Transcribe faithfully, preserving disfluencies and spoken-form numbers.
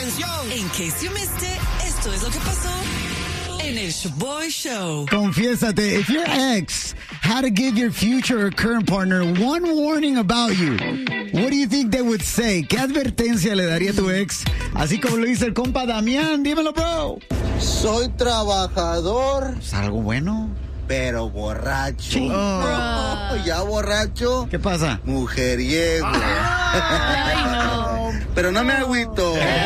atención. In case you missed it, esto es lo que pasó en el Shaboy Show. Confiésate, if your ex had to give your future or current partner one warning about you, what do you think they would say? ¿Qué advertencia le daría a tu ex? Así como lo dice el compa Damián, dímelo, bro. Soy trabajador, ¿Es algo bueno? pero borracho. Oh. Ya borracho, ¿Qué pasa? mujeriego. Ay, no. Pero no me agüito.